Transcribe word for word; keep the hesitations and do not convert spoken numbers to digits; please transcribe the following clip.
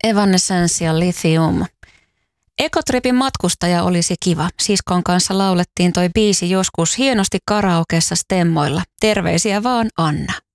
Evanescence ja Lithium. Ekotripin matkustaja olisi kiva. Siskon kanssa laulettiin toi biisi joskus hienosti karaokessa stemmoilla. Terveisiä vaan Anna.